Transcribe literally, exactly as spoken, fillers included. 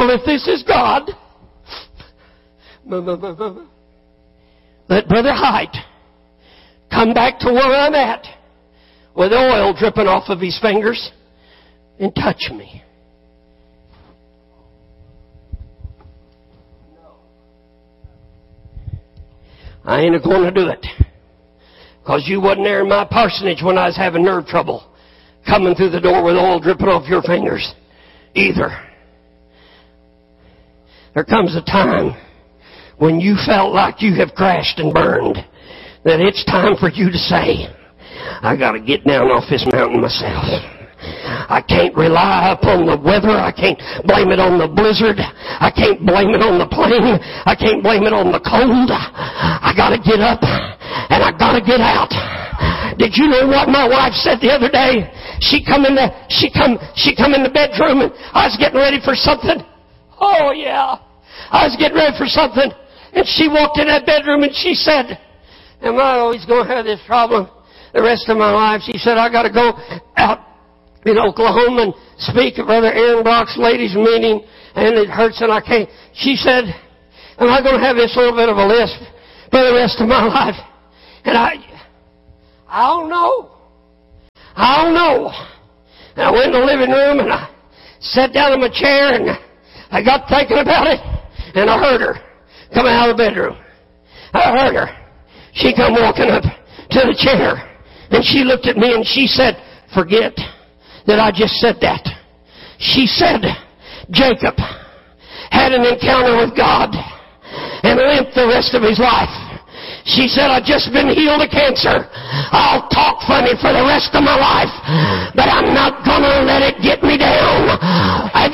Well, if this is God, let Brother Height come back to where I'm at with oil dripping off of his fingers and touch me. I ain't going to do it. Because you wasn't there in my parsonage when I was having nerve trouble coming through the door with oil dripping off your fingers either. There comes a time when you felt like you have crashed and burned, that it's time for you to say, I got to get down off this mountain myself. I can't rely upon the weather. I can't blame it on the blizzard. I can't blame it on the plane. I can't blame it on the cold. I got to get up and I got to get out. Did you know what my wife said the other day? She come in the she come she come in the bedroom and I was getting ready for something. Oh yeah, I was getting ready for something, and she walked in that bedroom and she said, "Am I always going to have this problem the rest of my life?" She said, "I got to go out in Oklahoma and speak at Brother Aaron Brock's ladies' meeting, and it hurts and I can't." She said, "Am I going to have this little bit of a lisp for the rest of my life?" And I, I don't know. I don't know. And I went in the living room and I sat down in my chair and I got thinking about it, and I heard her coming out of the bedroom. I heard her. She come walking up to the chair and she looked at me and she said, "Forget that I just said that." She said, "Jacob had an encounter with God and limped the rest of his life." She said, "I've just been healed of cancer. I'll talk funny for the rest of my life,